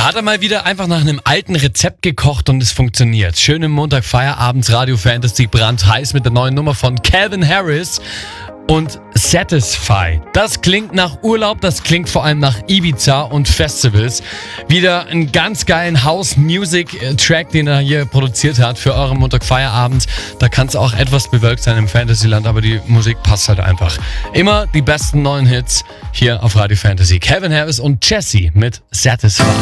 Da hat er mal wieder einfach nach einem alten Rezept gekocht und es funktioniert. Schön im Montag Feierabends Radio Fantasy brandheiß mit der neuen Nummer von Calvin Harris und Satisfy. Das klingt nach Urlaub, das klingt vor allem nach Ibiza und Festivals. Wieder einen ganz geilen House-Music-Track, den er hier produziert hat für euren Montag Feierabend. Da kann es auch etwas bewölkt sein im Fantasyland, aber die Musik passt halt einfach. Immer die besten neuen Hits hier auf Radio Fantasy. Calvin Harris und Jessie mit Satisfy.